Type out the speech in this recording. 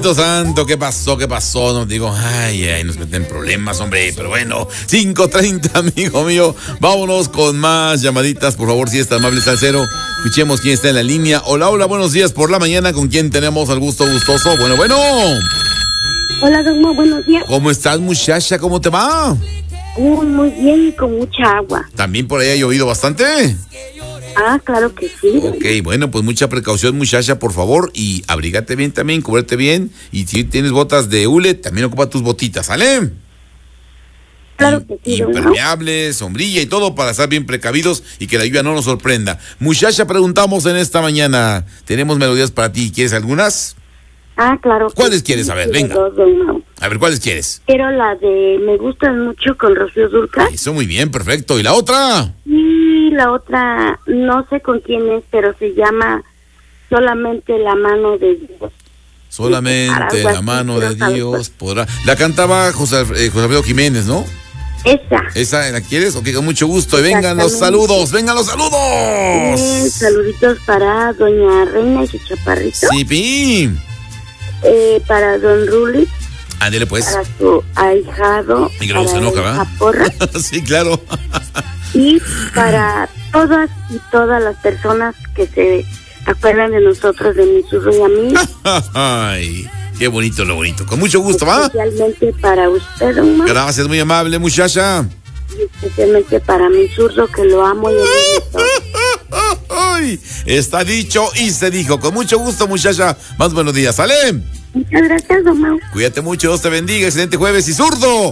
Diosito santo, ¿qué pasó? ¿Qué pasó? Nos digo, ay, nos meten en problemas, hombre. Pero bueno, 5:30, amigo mío. Vámonos con más llamaditas, por favor, si es tan amable, salsero. Escuchemos quién está en la línea. Hola, hola, buenos días por la mañana. ¿Con quién tenemos al gusto gustoso? Bueno. Hola, Dogma, buenos días. ¿Cómo estás, muchacha? ¿Cómo te va? Muy bien y con mucha agua. ¿También por ahí ha llovido bastante? Ah, claro que sí. Ok, bueno, pues mucha precaución, muchacha, por favor. Y abrígate bien también, cúbrete bien. Y si tienes botas de hule, también ocupa tus botitas, ¿sale? Claro que sí, impermeables, sombrilla y todo para estar bien precavidos y que la lluvia no nos sorprenda. Muchacha, preguntamos en esta mañana, tenemos melodías para ti, ¿quieres algunas? Ah, claro. ¿Cuáles quieres? A ver, venga. A ver, ¿cuáles quieres? Quiero la de Me Gustan Mucho con Rocío Dúrcal. Eso, muy bien, perfecto. ¿Y la otra? Y la otra, no sé con quién es, pero se llama Solamente la Mano de Dios. Solamente la mano de Dios podrá. La cantaba José Alfredo Jiménez, ¿no? ¿Esa la quieres? Ok, con mucho gusto. Y vengan los saludos, vengan los saludos. Saluditos para doña Reina y su chaparrito. Sí, pi. Para don Ruli. Ándele pues. Para su ahijado. Y que no se enoja, ¿verdad? Porra. Sí, claro. Y para todas las personas que se acuerdan de nosotros, de mi suegro y a mí. Ay, qué bonito lo bonito. Con mucho gusto, ¿va? Especialmente para usted, Omar. Gracias, muy amable, muchacha. Y especialmente para mi zurdo, que lo amo y Ay, está dicho y se dijo. Con mucho gusto, muchacha. Más buenos días, ¿sale? Muchas gracias, Omar. Cuídate mucho, Dios te bendiga. Excelente jueves y zurdo.